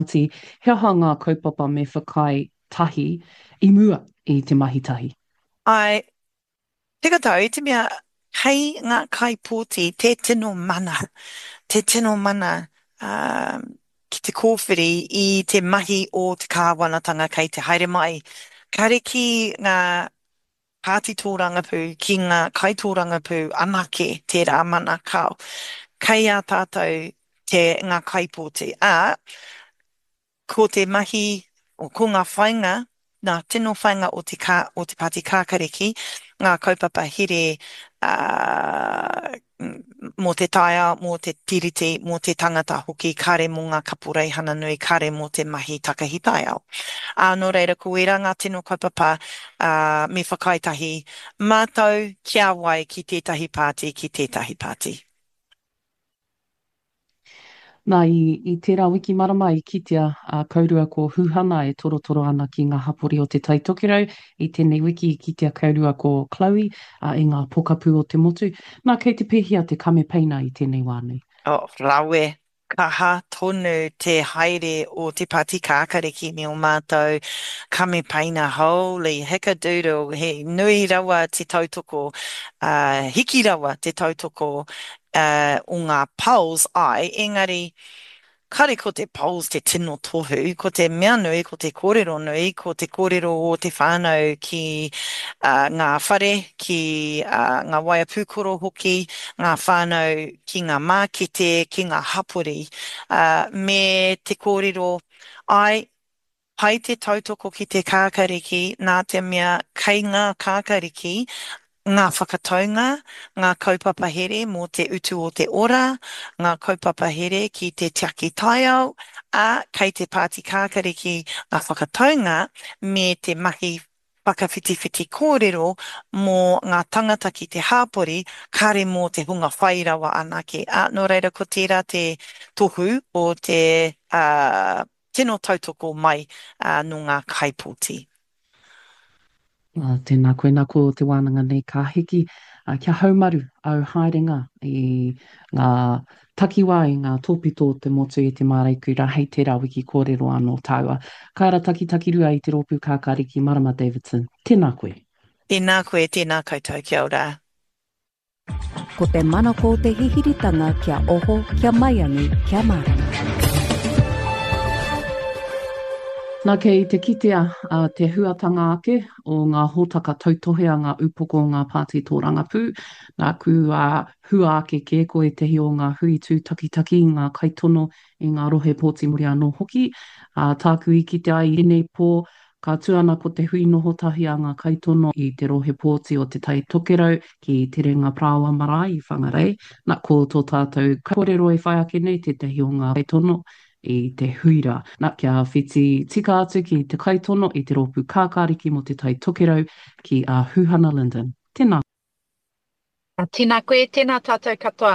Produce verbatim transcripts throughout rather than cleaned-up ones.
Ti, he aha ngā kaupapa me whakai tahi i mua i te mahi tahi. Ai, te katau, i te mea, hei ngā kaipōti, te tino mana, te tino mana, um, ki te kōwhiri i te mahi o te kāwanatanga kei te haere mai. Kare ki ngā pāti tōrangapū, ki ngā kai tōrangapū, anake, te rā mana kau. Kei a tātou te ngā kaipōti. A, ko te mahi, o ko ngā whainga, ngā tino whainga o te, kā, o te Pāti Kākariki, ngā kaupapa here uh, mō te taia, mō te tiriti, mō te tangata hoki, kare mō ngā kapurei hana nui, kare mō te mahi takahitai au. A no reira, ko ira ngā tino kaupapa uh, me whakaitahi, mātou kia wai ki tētahi pāti, ki tētahi pāti. Nā i, i tērā wiki marama i kitea a kaurua ko Huhana e torotoro ana ki ngā hapori o te taitokero. I tēnei wiki i kitea kaurua ko Chloe a i ngā pokapū o te motu. Nā kei te pēhia te kame peina i tēnei wānui. O, rawe, kaha tonu te haere o te Pāti Kākariki me o mātou kame paina holy heka doodle, he nui rawa te tautoko, uh, hiki rawa te tautoko uh, o ngā pulse ai, engari kare ko te poles te tino tohu, ko te mea nui, ko te kōrero nui, ko te kōrero o te whānau ki uh, ngā whare, ki uh, ngā waia pūkoro hoki, ngā whānau ki ngā mākete, ki ngā hapori, uh, me te kōrero ai, pai te tautoko ki te kākariki, nā te mea kei ngā kākariki, ngā whakataunga, ngā kaupapa here mō te utu o te ora, ngā kaupapa here ki te tiaki taiao, a kei te Pāti Kākariki ngā whakataunga me te mahi whakawhitiwhiti kōrero mō ngā tangata ki te hāpori, kare mō te hunga whairawa anake. A no reira ko tērā te tohu o te uh, tino tautoko mai uh, no ngā kaipōti. Uh, tēnā koe nā ko te wānanga nei ka hiki uh, kia haumaru au haerenga i ngā takiwā i ngā tōpito o te motu i te māreiku ra hei tērā wiki kōrero anō tāua. Kaira taki taki rua i te rōpū kākāriki Marama Davidson. Tēnā koe. Tēnā koe, tēnā koutou, kia ora. Ko te mana ko te hihiritanga kia oho, kia mai anu, kia marama. Nā kei te kitea uh, te huatanga ake o ngā hōtaka tautohea ngā upoko o ngā Pāti Tōrangapū. Nā ku uh, hua ake ke koe te hi o ngā hui tū takitaki, ngā kaitono i ngā rohe pōti muri anō hoki. Uh, tāku i kitea i nei pō, ka tuana ko te hui noho tahi a ngā kaitono i te rohe pōti o te tai tokerau ki te renga prawa marae i whangarei. Nā ko tō tātou kōrero e whai ake nei te te hi o ngā kaitono i te huira. Nā kia whiti tika atu ki te kaitono i te rōpū kākāriki mo te tai tokerau ki a uh, Huhana Linden. Tēnā. Tēnā koe, tēnā tātou katoa.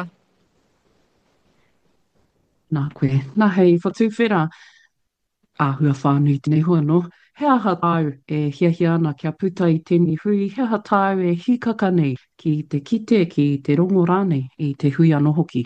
Nā koe. Nā hei, whatuwhera āhua whānui tēnei hua no. He aha tāu e hiahia ana kia puta i tēnei hui, he aha tāu e hikaka nei ki te kite, ki te rongo rānei i te hui anō hoki.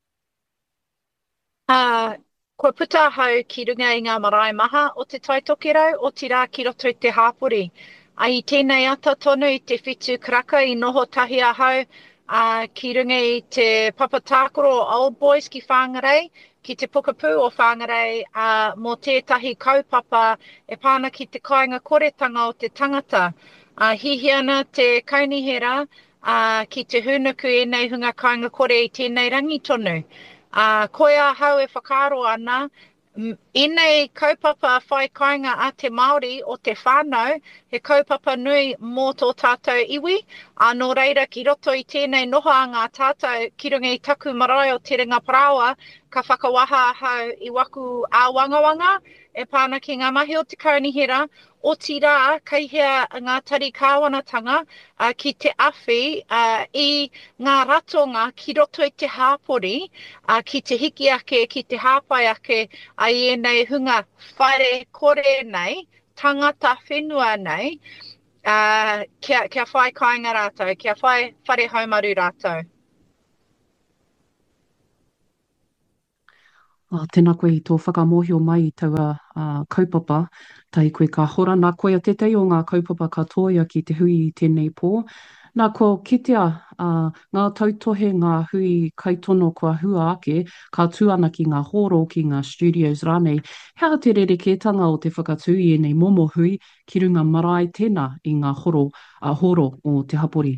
Uh, Kua puta hau ki runga i ngā marae maha o te taitokerau o ti rā ki roto i te hāpori. A i tēnei ata tonu i te whitu karaka i noho tahi a hau uh, ki runga i te papatākoro o Old Boys ki Whangarei, ki te Pukapū o Whangarei, uh, mō tētahi kaupapa e pāna ki te kāinga koretanga o te tangata. Uh, hihi ana te kaunihera uh, ki te hunuku e nei hunga kāinga kore i tēnei rangi tonu. Uh, koe a hau e whakaro ana, i nei kaupapa whai kāinga a te Māori o te whānau, he kaupapa nui mō tō tātou iwi, anō reira ki roto i tēnei noho a ngā tātou ki runga i taku marae o te ringa parawa, ka whakawaha hau i waku a wangawanga, e pāna ki ngā mahi o te kaunihera, o ti rā, kaihea ngā tari kāwanatanga uh, ki te awhi uh, i ngā ratonga ki roto i te hāpori, uh, ki te hiki ake, ki te hāpai ake, a i nei hunga whare kore nei, tangata whenua nei, uh, kia, kia whai kāinga rātou, kia whai whare haumaru rātou. Uh, tēnā koe i tō whakamohio mai i taua uh, kaupapa, tai koe ka hora nā koe a tētai o ngā kaupapa katoa ki te hui i tēnei pō. Nā ko kitea uh, ngā tautohe, ngā hui kaitono kua hua ake, ka tū ana ki ngā horo ki ngā studios rānei. Hea te rerekētanga o te whakatū i enei momo hui ki runga marae tēnā i ngā horo, uh, horo o te hapori.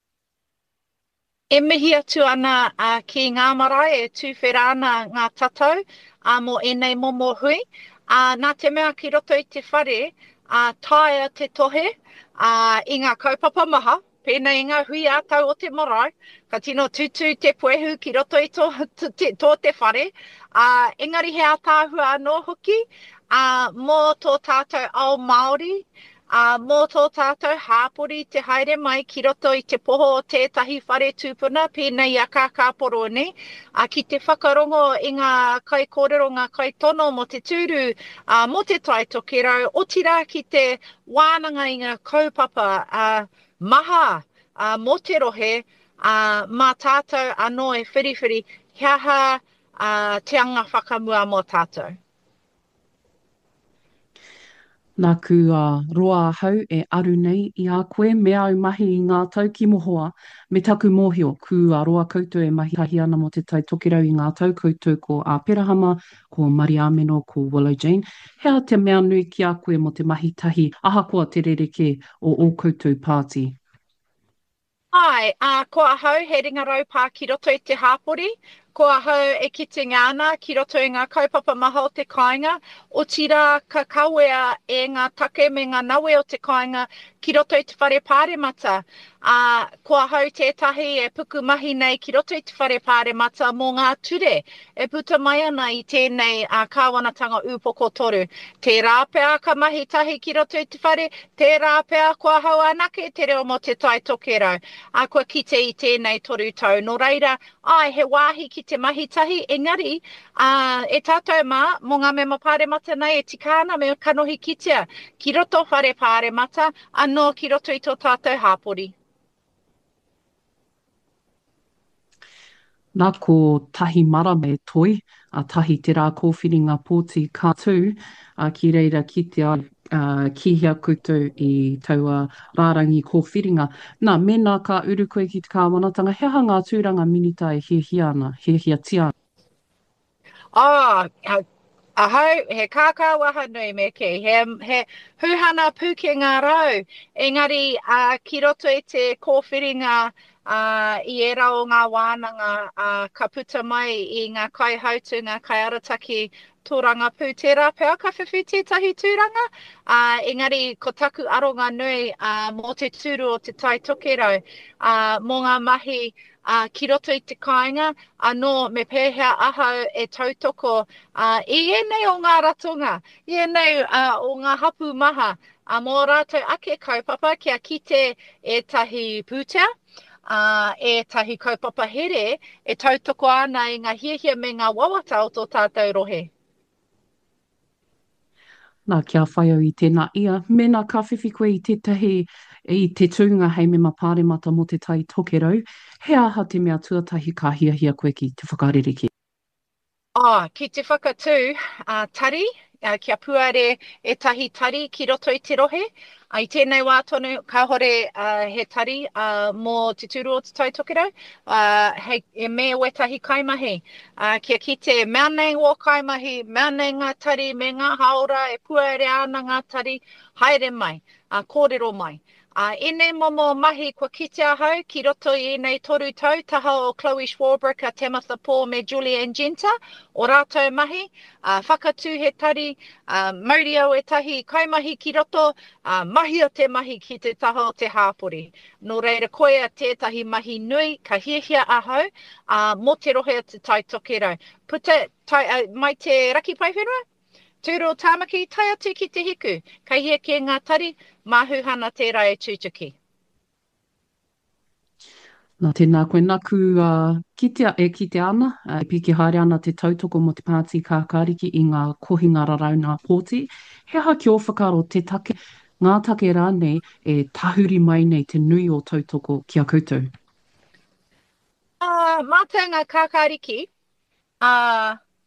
E mihi atu ana uh, ki ngā marae e tūwhera ana ngā tatau uh, mo enei momo hui. Uh, nā te mea ki roto i te whare, uh, taia te tohe uh, i ngā kaupapa maha, pēnei ngā hui a tau o te marae, ka tino tutu te puehu ki roto i tō, te, tō te whare. Uh, engari he a tāhua anō hoki, uh, mō tō tātou ao Māori, Uh, mō tō tātou hāpori te haere mai ki roto i te poho o tētahi whare tūpuna pēnei a kā kāporo ne. Uh, ki te whakarongo i ngā kai kōrero, ngā kai tono mo te tūru, uh, mo te tai tokerau, o tira ki te wānanga i ngā kaupapa uh, maha uh, mo te rohe, uh, mā tātou anō e whiriwhiri, hiaha uh, te anga whakamua mo tātou. Nā ku uh, roa hau e aru nei i a koe me au mahi i ngā tau ki mohoa me taku mōhio ku a roa koutou e mahi tahi ana mo te tai tokerau i ngā tau koutou ko a Perahama, ko Mariamino, ko Willow Jane. Hea te mea nui ki a koe mo te mahi tahi ahakoa te rereke o o koutou pāti. Ai, uh, ko a hau he ringarau pā ki roto i te hāpori, ko a hau e kite ngāna ki roto i ngā kaupapa maha o te kāinga, o tira ka kawea e ngā take me ngā nawe o te kāinga ki roto i te whare pāre mata. Uh, ko a hau tētahi e puku mahi nei ki roto i te whare pāre mata mō ngā ture, e puta mai ana i tēnei uh, kāwanatanga upoko toru. Te rāpea ka mahi tahi ki roto i te whare, te rāpea ko a hau anake te reo mo te tai tokerau. A kua kite i tēnei toru tau. Nō reira, ai, he wāhi ki te mahi tahi, engari, uh, e tātou mā, mō ngā mema pāre mata nei, e tikāna me kanohi kitea, ki roto whare pāre mata, anō ki roto i tō tātou hāpori. Nā ko tahi mara me toi, a tahi te rā kōwhiringa pōti kātū, a ki reira kitea uh, kihia koutou i taua rārangi kōwhiringa. Nā, mena ka uru koe ki te kāwanatanga, hea ngā tūranga minita e hehia ana, hehia tia. Ah, a, a hau, he kākā waha nui me ke, he, he huhana pūke ngā rau, engari uh, ki roto i te kōwhiringa Uh, i e rao ngā wānanga uh, ka puta mai i ngā kai hautu, ngā kai arataki tōranga pū te rāpea ka whiwhi tētahi tūranga. Uh, engari, ko taku aronga nui uh, mō te tūru o te tai tokerau, uh, mō ngā mahi uh, ki roto i te kāinga, anō me pēhea ahau e tautoko uh, i enei o ngā ratonga, i enei uh, o ngā hapu maha, uh, mō rātou ake kaupapa kia kite e tahi pūtea, Uh, e tahi kaupapa here, e tautoko ana i ngā hiehia me ngā wawata o tō tātou rohe. Nā, kia whai au i tēnā ia, mena ka whiwhi koe i tētahi i te tūnga hei me mapāre mata mo te tai tokerau, he aha te mea tuatahi ka hiahia koe ki te whakarereke. Oh, ki te whakatū, uh, tari, uh, kia puare e tahi tari ki roto i te rohe. Uh, I tēnei wā tonu, ka hore uh, he tari uh, mō te tūru o te tai tokerau, uh, he, e me wetahi kaimahi. Uh, kia kite mea nei o kaimahi, mea nei ngā tari, me ngā haora, e puare ana ngā tari, haere mai, uh, kōrero mai. Uh, e nei momo mahi kua kite ahau ki roto i nei toru tau, taha o Chloe Schwarbrick, Tematha Paul me Julianne Genta, o rātou mahi, uh, whakatū he tari, uh, maurio e tahi kaimahi ki roto, uh, mahi o te mahi ki te taha o te hāpori. Nō reira koe a tētahi mahi nui, ka hiehia ahau, uh, mo te rohe o te tai tokerau. Puta, tai, uh, mai te raki paiwhenua? Tūro tāmaki, tai atu ki te hiku, ka hia ke ngā tari, mahuhana te rai tūtuki. Nā tēnā koe naku uh, kitea e kite ana, uh, e piki haere ana te tautoko mo te pāti kākāriki i ngā kohinga rarauna pōti. Hea ki o whakaro te take, ngā take rānei e tahuri mai nei te nui o tautoko ki a koutou. Uh, mā te ngā kākāriki, uh,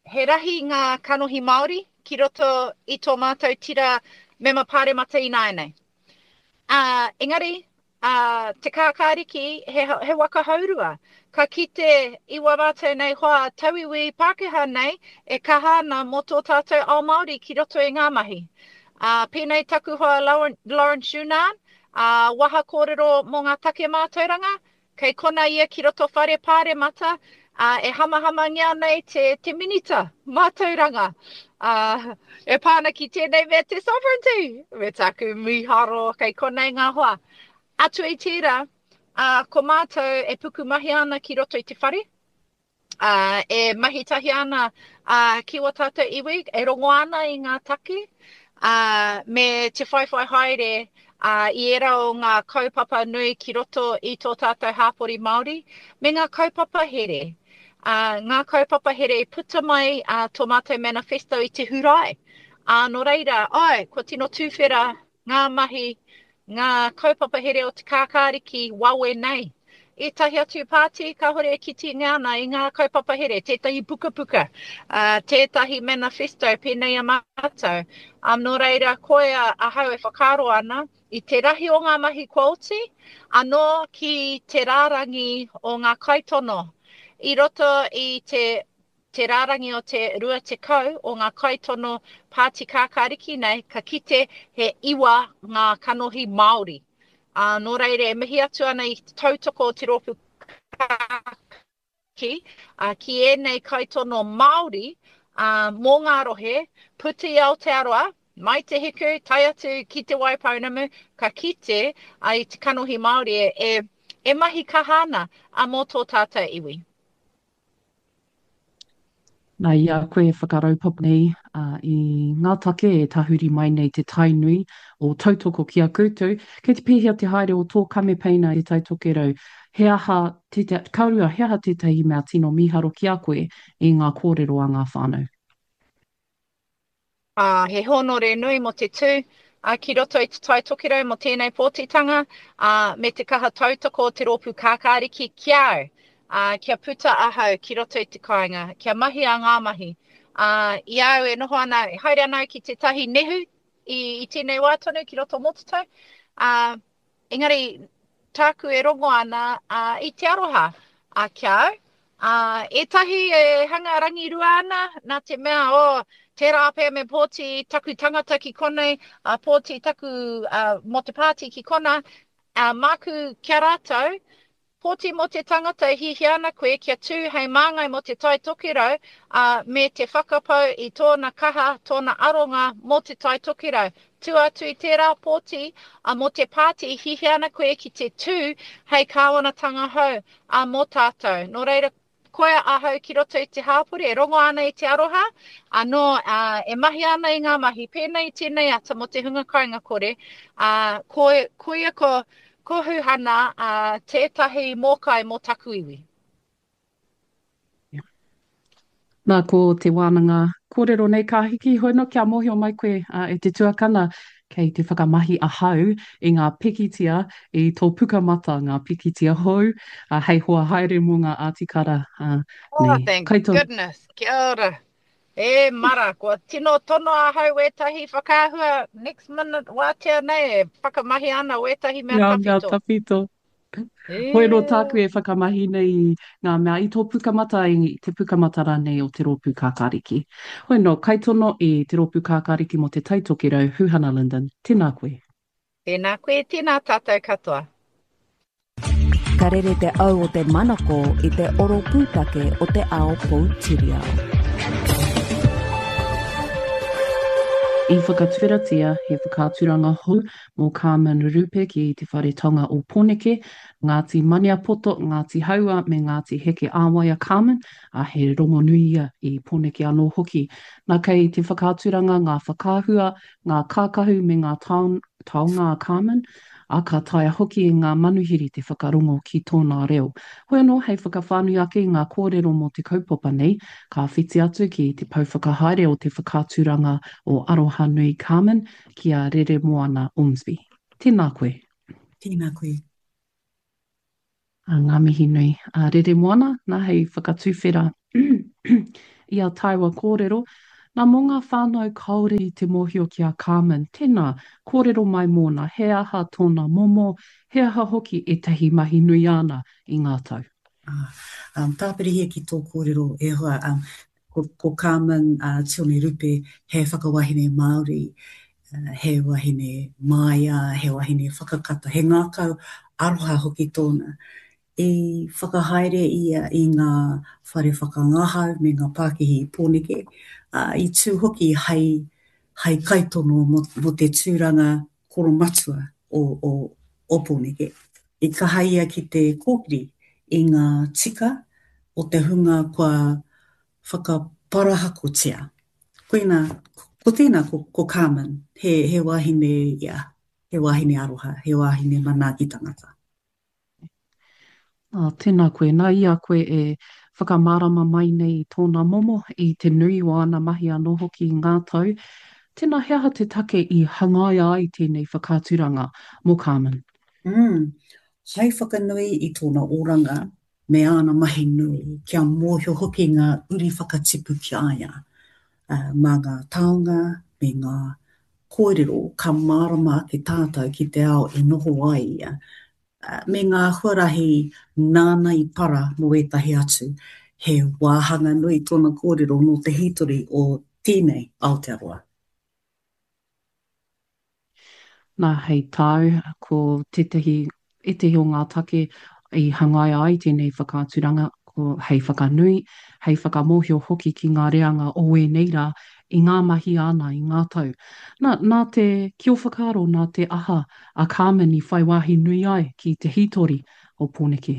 he rahi ngā kanohi Māori ki roto i tō mātou tira me mapare mata i nāianei. Uh, engari, uh, te kākāriki he, he waka haurua. Ka kite iwa mātou nei hoa tauiwi Pākehā nei e kahana mo tō tātou ao Māori ki roto i ngā mahi. Uh, pēnei taku hoa Lauren, Lauren Shunan, uh, waha kōrero mō ngā take mātauranga, kei kona ia ki roto whare pāre mata, uh, e hamahama ngia nei te, te minita mātauranga. Uh, e pāna ki tēnei me te sovereignty, me taku miharo kei konei ngā hoa. Atu i tērā, uh, ko mātou e puku mahi ana ki roto i te whare, uh, e mahi tahi ana uh, ki wa tātou iwi, e rongo ana i ngā take, uh, me te whaiwhai haere uh, i era o ngā kaupapa nui ki roto i tō tātou hāpori Māori, me ngā kaupapa here. Uh, ngā kaupapa here puta mai uh, tō mātou manifesto i te hurai. Uh, no reira, ai, ko tino tūwhera ngā mahi, ngā kaupapa here o te kākāriki wawe nei. E tahi atu pāti, ka hore e kiti ngāna i ngā kaupapa here, tētahi puka puka, uh, tētahi manifesto pēnei a mātou. Um, no reira, koea a hau e whakaro ana, i te rahi o ngā mahi quality, anō ki te rārangi o ngā kaitono. I roto i te, te rārangi o te rua te kau o ngā kaitono pāti kākāriki nei, ka kite he iwa ngā kanohi Māori. Uh, no reire, e mihi atu ana i tautoko o te ropu kāki, uh, ki e nei kaitono Māori, uh, mō ngā rohe, puti au te aroa, mai te hiku, tai atu ki te waipaunamu, ka kite uh, i te kanohi Māori e, e mahi kahana a mō tō tātou iwi. Nā ia koe whakaraupapa nei uh, i ngā take e tahuri mai nei te tainui o tautoko ki a koutou. Kei te pēhea te haere o tō kamepeina i te taitokerau, he aha, te, te, kaurua, he aha tētahi mea tino miharo ki a koe i ngā kōrero a ngā whānau. Uh, he honore nui mo te tū, uh, ki roto i te taitokerau mo tēnei pōtitanga, uh, me te kaha tautoko o te ropu kākāriki kiau. Uh, kia puta ahau ki roto i te kāinga, kia mahi a ngā mahi. Uh, I au e noho ana, e haere anau ki te tahi nehu i, i tēnei wātonu ki roto motatau. Uh, engari, tāku e rongo ana uh, i te aroha a uh, kia au. Uh, e tahi e hanga rangi rua ana, nā te mea o oh, te rāpea me pōti taku tangata ki konei, uh, pōti taku uh, mo te pāti ki kona, uh, māku kia rātou, pōti mo te tangata hihi ana koe kia tū hei māngai mo te tai tokirau uh, me te whakapau i tōna kaha, tōna aronga mo te tai tokirau. Tū atu i tērā pōti uh, mo te pāti hihi ana koe ki te tū hei kāwanatanga hau uh, mo tātou. Nō reira, koe ahau ki roto i te hāpuri, e rongo ana i te aroha, anō uh, e mahi ana i ngā mahi, pēnei tēnei ata mo te hunga kainga kore, uh, koe, koe ko ko huhana a uh, tētahi mōkai mō taku iwi. Yeah. Nā ko te wānanga kōrero nei ka hiki, hoi no kia mohio mai koe uh, e te tuakana kei te whakamahi a hau i ngā pikitia i tō pukamata, ngā pikitia hou, uh, hei hoa haere mō ngā ātikara. Uh, oh, nei. thank Kaito... goodness. Kia ora. E mara, kua tino tono a hau wētahi whakāhua next minute wātea nei, e whakamahi ana wētahi mea yeah, tawhito. Mea tawhito. E... Hoi ro tāku e whakamahi nei ngā mea i tō pukamata i te pukamata rānei o te rōpū kākāriki. Hoi no, kaitono i te rōpū kākāriki mo te taitokirau, Huhana Linden. Tēnā koe. Tēnā koe, tēnā tātou katoa. Ka rere te au o te manako i te oro pūtake o te ao Poutireo. I whakatwheratia he whakaturanga hou mō Carmen Rupe ki te whare tonga o Pōneke, Ngāti Maniapoto, Ngāti Haua me Ngāti Heke Āwaia Carmen, a he rongo nuia i Pōneke anō hoki. Nā kei te whakaturanga ngā whakāhua, ngā kākahu me ngā taun, taonga Carmen, a ka taia hoki i ngā manuhiri te whakarongo ki tōna reo. Hoi anō, hei whakawhānui ake ngā kōrero mō te kaupapa nei, ka whiti atu ki te pauwhakahaere o te whakāturanga o Aroha Nui Carmen ki a Rere Moana Ormsby. Tēnā koe. Tēnā koe. A ngā mihi nui. A Rere Moana, nā hei whakatūwhera i a taiwa kōrero. Nā mō ngā whānau kaore i te mōhio ki a Carmen, tēnā kōrero mai mōna, he aha tōna momo, he aha hoki e tahi mahi nui ana i ngā tau. Ah, um, tāpiri hia ki tō kōrero e hoa, um, ko, ko Carmen uh, Tione Rupe, he whakawahine Māori, uh, he wahine Māia, he wahine whakakata, he ngākau aroha hoki tōna. I whakahaere ia i ngā whare whakangahau me ngā Pākehī Pōneke, uh, i tū hoki hei, hei kaitono mo, mo te tūranga koromatua o, o, o Pōneke. I kaha ia ki te kōkiri i ngā tika o te hunga kua whakaparahakotia. Koina, ko tēnā ko, ko Carmen, he, he wahine ia, he wahine aroha, he wahine manaaki tangata. Ah, tēnā koe, nā ia koe e whakamārama mai nei tōna momo i te nui o ana mahi anō hoki i ngā tau. Tēnā he aha te take i hangaia ai tēnei whakāturanga mō Carmen. Mm. Hei whakanui i tōna oranga, me ana mahi nui, kia mōhio hoki ngā uri whakatipu ki aia. Uh, mā ngā taonga, me ngā kōrero, ka mārama ke tātou ki te ao e noho ai ia. Uh, me ngā huarahi nāna i para mo etahi atu, he wāhanga nui tōna kōrero no te hitori o tēnei Aotearoa. Nā hei tau, ko tetehi, e tehi o ngā take i hangai ai tēnei whakāturanga, ko hei whakanui, hei whakamohio hoki ki ngā reanga o e neira i ngā mahi ana i ngā tau. Nā, nā te kio whakaro, nā te aha a Carmen i whai wāhi nui ai ki te hitori o Pōneke.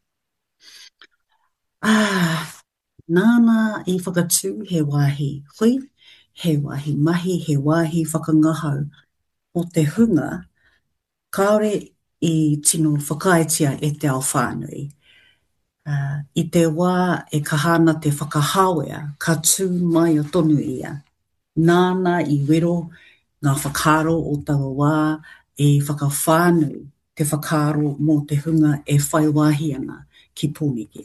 Ah, nāna i whakatū he wāhi hui, he wāhi mahi, he wāhi whakangahau o te hunga, kaore i tino whakaitia e te ao whānui. Uh, I te wā e kahana te whakahawea, ka tū mai o tonu ia. Nāna i wero ngā whakaro o taua wā e whakawhānui te whakaro mō te hunga e whai wāhi ana ki Pōneke.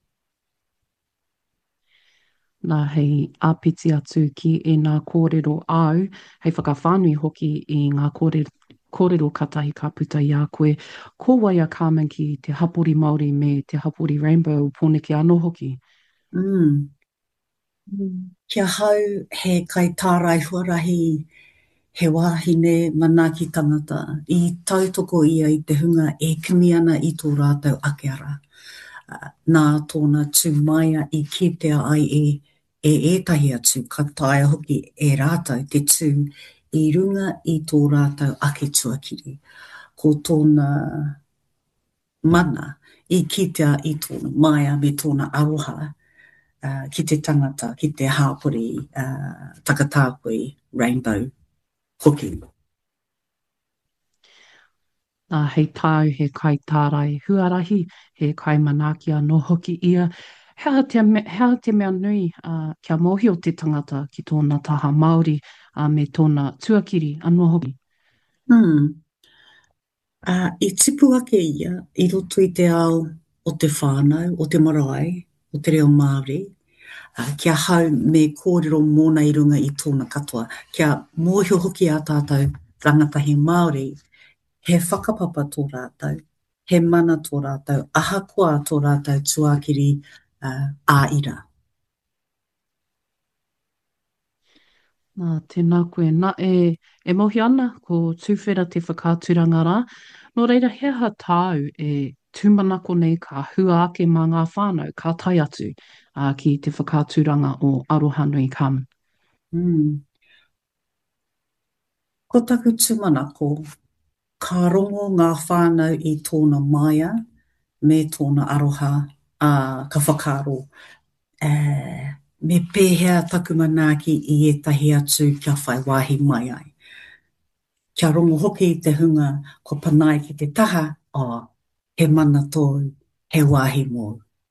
Nā hei āpiti atu ki e ngā kōrero au, hei whakawhānui hoki i ngā kōrero, kōrero katahi ka puta i a koe, ko waia Carmen ki te hapori Māori me te hapori Rainbow o Pōneke anō hoki. Mm. Mm. Kia hau he kai tārai huarahi he wāhine manaaki tangata i tautoko ia i te hunga e kimi ana i tō rātou akeara. Uh, nā tōna tūmaia i kitea ai e, e ētahi atu ka taia hoki e rātou te tū i runga i tō rātou ake tuakiri. Ko tōna mana i kitea i tōna maia me tōna aroha uh, ki te tangata, ki te hāpori uh, takatāpui Rainbow hoki. Nā hei tau he kai tārai huarahi, he kai manaaki anō hoki ia. Hea te, hea te mea nui uh, kia mōhio te tangata ki tōna taha Māori uh, me tōna tuakiri anō hoki. Hmm. Uh, I tipu ake ia, i roto i te ao o te whānau, o te marae, o te reo Māori, uh, kia hau me kōrero mōna i runga i tōna katoa, kia mōhio hoki a tātou rangatahi Māori, he whakapapa tō rātou, he mana tō rātou, ahakoa tō rātou tuakiri uh, āira. Nā, tēnā koe. Nā e, e mohi ana ko tūwhera te whakāturanga rā. Nō reira, hea tāu e tūmanako nei ka hua ake mā ngā whānau, ka tai atu uh, ki te whakāturanga o Aroha Nui Carmen. Mm. Ko taku tūmanako, ka rongo ngā whānau i tōna maia me tōna aroha a uh, ka whakaro. Uh, me pēhea taku manaaki i etahi atu kia whai wāhi mai ai. Kia rongo hoki i te hunga ko panai ki te taha, oh, he mana tōu, he wāhi mō.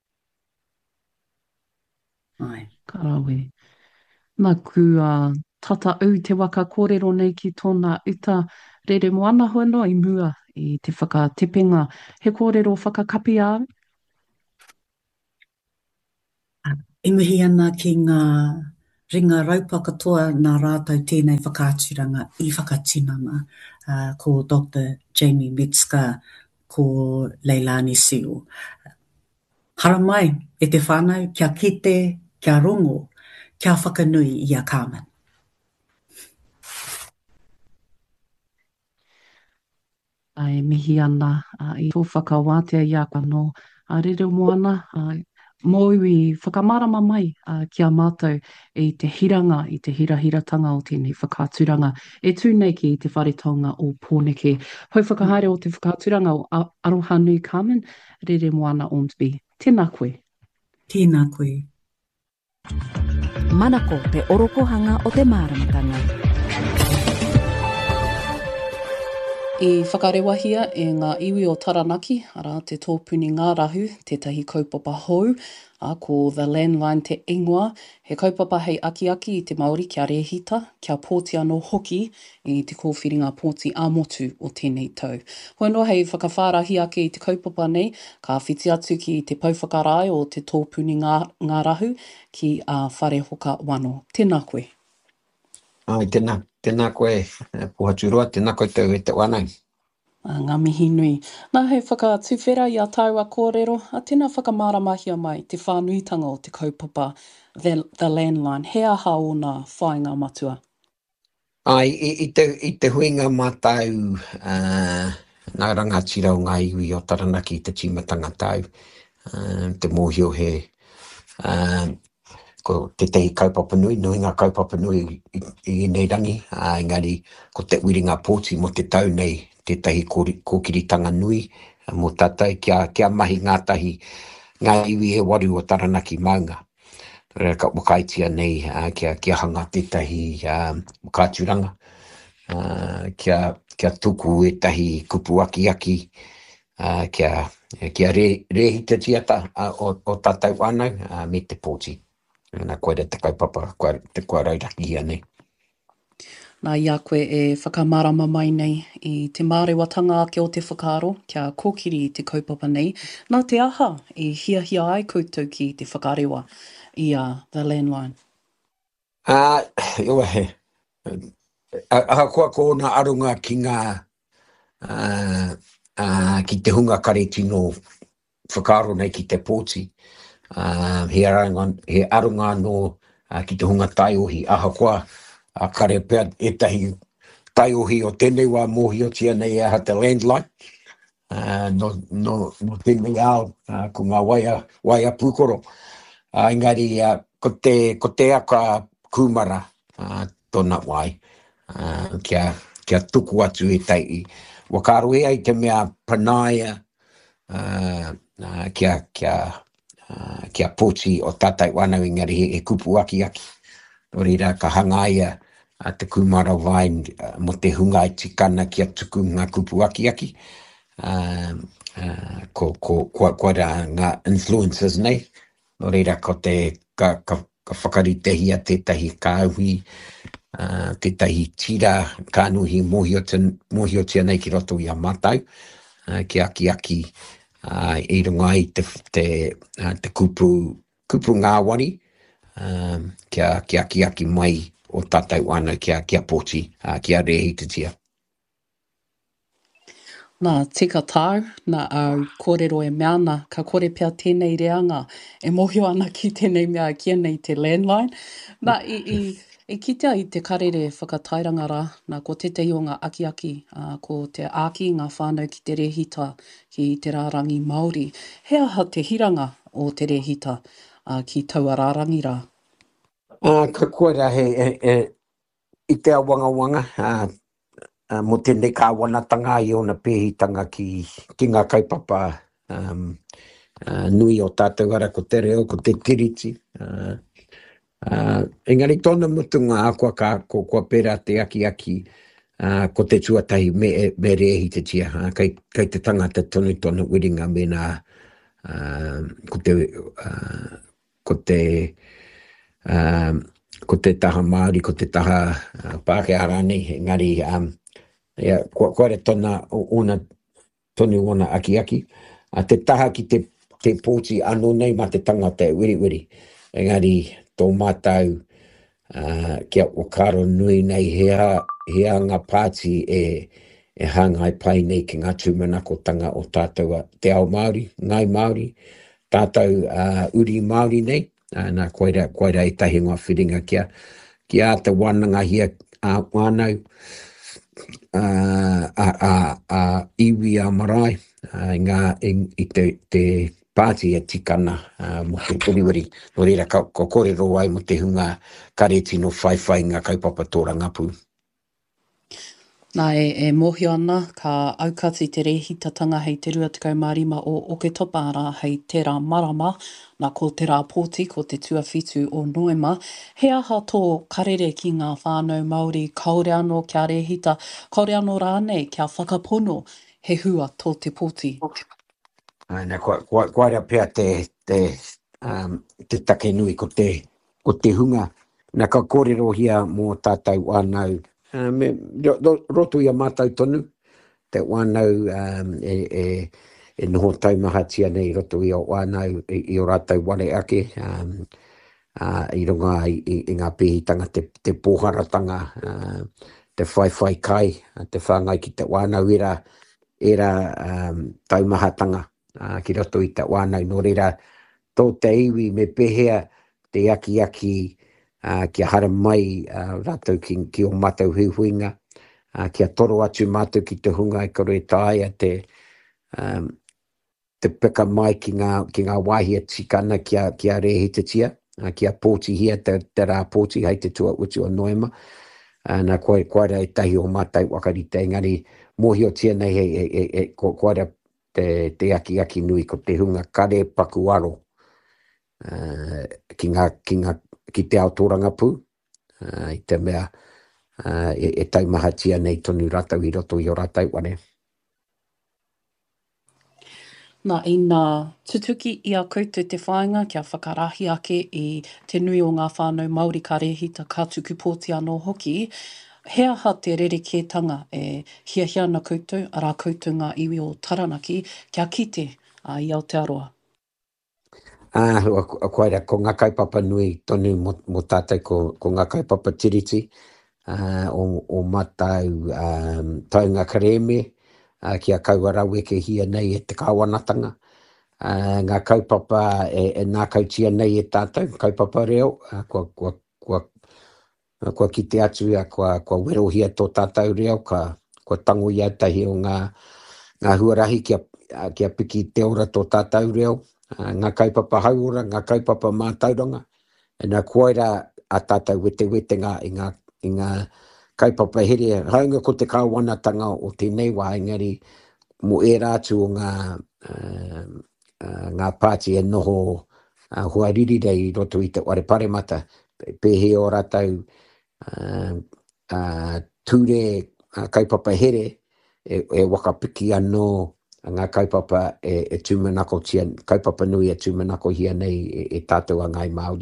Ai. Karawe. Nā ku uh, tata au te waka kōrero nei ki tōna uta rere moana hoa no i mua i te whakatepenga. He kōrero whakakapi au? E mihi ana ki ngā ringa raupakatoa nā rātou tēnei whakāturanga I whakatinanga uh, ko Doctor Jamie Metzger, ko Leilani Sio. Hara mai, e te whānau, kia kite, kia rongo, kia whakanui I a Carmen. Ai mihi ana uh, I tō whakawātea I a kano. A rere moana, uh, mō iwi whakamarama mai uh, ki a mātou I te hiranga, I te hirahiratanga o tēnei whakāturanga. E tūnei ki te wharetonga o Pōneke. Hoi whakahaere o te whakāturanga o Aroha Nui Carmen, rere moana Ormsby. Tēnā koe. Tēnā koe. Manako te orokohanga o te māramatanga. I whakarewahia e ngā iwi o Taranaki, ara te tōpuni ngā rahu, tētahi kaupapa hou, a ko The Landline te ingoa, he kaupapa hei aki aki I te Māori kia rehita, kia pōti anō hoki I te kōwhiringa pōti ā-motu o tēnei tau. Hoi noa hei whakawhārahi ake I te kaupapa nei, ka whiti atu ki te pauwhakarai o te tōpuni ngā, ngā rahu ki a whare hoka wano. Tēnā koe. Ai, tēnā, tēnā koe, puhaturua, tēnā koe tau e te wanai. Ngā mihi nui. Nā hei whakatuwhera I a tāua kōrero, a tēnā whakamaramahia mai te whānuitanga o te kaupapa The, the Landline. He aha o nā whāinga matua? Ai, I, I, te, I te huinga mātau, uh, nā rangatira o ngā iwi o Taranaki I te timatanga tau, uh, te mōhio he, uh, ko te tehi kaupapa nui, nui ngā kaupapa nui I, I nei rangi, uh, engari ko te wiringa pōti mo te tau nei, te tehi kōkiritanga nui, uh, mo tātai kia, kia mahi ngā tahi, ngā iwi he waru o Taranaki maunga. Rea ka wakaitia nei, uh, kia, kia hanga te tahi uh, kāturanga, uh, kia, kia tuku e tahi kupu aki aki, uh, kia, kia re, rehita tiata uh, o, o tātou anau uh, me te pōti. Nā koe te kaupapa, koe te kua rauraki hia nei. Nā ia koe e whakamarama mai nei I te mārewatanga ake o te whakaaro, kia kōkiri I te kaupapa nei. Nā te aha e hia hia ai koutou ki te whakarewa I a The Landline. Ah, uh, iwa he. Aha koa ko nā arunga ki ngā, uh, uh, ki te hunga kare tino whakaaro nei ki te pōti. Uh, he, arunga, he arunga no uh, ki te hunga taiohi. Aha koa a uh, kare pēr e tahi taiohi o tēnei wā mōhio tia nei aha te Landline. Uh, no, no, no tēnei ao uh, ko ngā waia, waia pūkoro. Uh, engari, uh, ko, te, ko te aka kumara uh, tōna wai. Uh, kia, kia tuku atu e tai I. Wakaro e ai te mea panaia uh, uh, kia, kia, uh, kia pōti o tātai wānau engari he, he kupu aki aki. Nō reira ka hangaia uh, te kumara vai uh, mo te hunga I tikana kia tuku ngā kupu aki aki. Uh, uh, ko, ko, ko, ko ra ngā influences nei. Nō reira ko te ka, ka, ka whakaritehi a tētahi kāhui, uh, tētahi tira kānuhi mōhio, mōhio tia nei ki roto I a mātau, uh, ki aki aki uh, I runga I te, te, uh, te kupu, kupu ngāwari, um, kia, kia aki aki mai o tātou anau kia, kia pōti, uh, kia rehitatia. Nā tika tāu, nā au kōrero e mea nā, ka kore pia tēnei reanga, e mohio ana ki tēnei mea kia nei te Landline. Nā i, i, i kitea I te karere whakatairanga rā, nā ko te tehi o ngā aki aki, uh, ko te āki ngā whānau ki te rehita ki te rārangi Māori. He aha te hiranga o te rehita uh, ki taua rārangi rā? Uh, ka koera he, he, he, I te awanga wanga, uh, Uh, mo tēnei ka wanatanga I ona pēhitanga ki, ki ngā kaupapa um, uh, nui o tātou ara ko te reo, ko te tiriti. Uh, uh, engari tōna mutunga a kua ka ko kua pera te aki aki uh, ko te tuatahi me, me rehi te tia. Uh, kai, kai te tangata tonu tonu wiringa me nā uh, ko te, uh, ko te uh, ko te taha Māori, ko te taha uh, Pākehara nei, engari um, ia, ko, ko re tona ona, tonu ona aki aki. A te taha ki te, te pōti anō nei ma te tangata e wiri wiri. engari tō mātau uh, kia wakaro nui nei hea, hea ngā pāti e, e hangai pai nei ki ngā tūmanakotanga o tātou te ao Māori, ngai Māori, tātou uh, uri Māori nei, uh, nā koeira, koeira e tahi ngā whiringa kia, kia te wananga hia a uh, wānau, uh, a, a, a iwi a marae, uh, ngā, i, i te, te pāti e tikana uh, mo te puriwiri. No reira, ka, ko kōrero ai mo te hunga kareti no whaiwhai ngā kaupapa tōra ngāpū. Nā e, e mohi ana ka aukati te rehitatanga hei te rua tekau marima o Oke Topara hei te rā marama, nā ko te rā pōti ko te tuawhitu o Noema. He aha tō karere ki ngā whānau Māori, kaore anō kia rehita, kaore anō rānei kia whakapono he hua tō te pōti. Ana kwa kwa kwa ra pea te te um te take nui ko te ko te hunga na ka kōrero hia mō tātou anau. Uh, me, ro, ro, roto ia mātou tonu, te wānau um, e, e, e noho taumahatia nei roto ia wānau i, i o rātou wale ake, um, uh, i runga i, i, i ngā pihitanga, te, te pōharatanga, uh, te whaiwhai kai, uh, te whāngai ki te wānau era, era um, taumahatanga uh, ki roto i te wānau, no reira tō te iwi me pehea te aki aki Uh, kia hara mai uh, rātou ki, ki o mātou huihuinga, uh, kia toro atu mātou ki te hunga e kore tāia te, um, te pika mai ki ngā, ki ngā wāhia tikana kia, kia rehi te tia, uh, kia pōti hia te, te rā pōti hei te tua uti o Noema. Uh, nā koe koera e tahi o mātou wakarite, engari mohi o tia nei he, he, he, he koera te, te aki aki nui ko te hunga kare paku aro uh, ki ngā, ki ngā ki te aotoranga pū, uh, i te mea uh, e, e taumahatia nei tonu rātau i roto i o rātau wane. Nā i nā tutuki i a koutou te whāinga kia whakarahi ake i te nui o ngā whānau Māori ka rehita ka tuku pōti anō hoki. He aha te rerekētanga e hia hia na koutou, arā koutou ngā iwi o Taranaki, kia kite uh, i Aotearoa. Ah, uh, koeira, ko ngā kaupapa nui tonu mo, mo tātou ko, ko ngā kaupapa tiriti uh, o, o matau um, taunga kareme uh, kia kauarau e ke hia nei e te kāwanatanga. Uh, ngā kaupapa e, e nā kautia nei e tātou, kaupapa reo, uh, kua, kua, kua, uh, kua kite atu a kua, kua werohia tō tātou reo, ka, kua tango iau tahi o ngā, ngā huarahi kia, uh, kia piki te ora tō tātou reo. Uh, ngā kaupapa hauora, ngā kaupapa mātauranga, e nā koeira a tātou wete wete ngā i ngā, i ngā kaupapa here. Haunga ko te kāwanatanga o tēnei wā, engari mo e rātu o ngā, uh, uh, ngā pāti e noho uh, huariri rei roto i te ware paremata, pehe o rātou uh, uh, ture uh, kaupapa here e, e wakapiki anō ngā kaupapa e, e tūmanako tia, kaupapa nui e tūmanako hia nei e, e tātou a ngai Māori.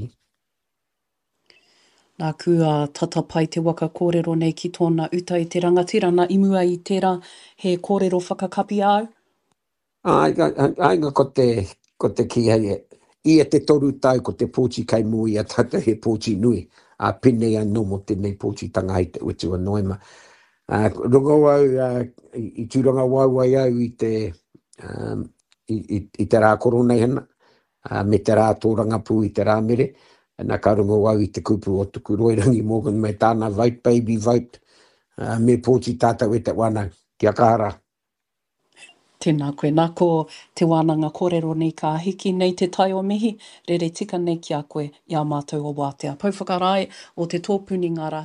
Nā kua tatapai te waka kōrero nei ki tōna uta i te rangatira, nā imua i tērā he kōrero whakakapi au? Ai, ai, ai, ko te, ko te ki hei, i e te toru tau ko te pōti kai mui a tātou he pōti nui, a pinei anō mo tēnei pōti tanga i te uti o Noema. Uh, runga wau, uh, i, i tūranga wau ai au i te, um, i, i, i te rā korona hana, uh, me te rā tōranga pū i te rā mere, nā ka runga wau i te kupu o tuku roirangi Morgan me tāna vote, baby vote, uh, me pōti tātou e te wānau, kia kāra. Tēnā koe, nā ko te wānanga kōrero nei ka hiki nei te tai o mihi, rere tika nei ki a koe i a mātou o wātea. Pouwhakarai o te tōpuni ngā rā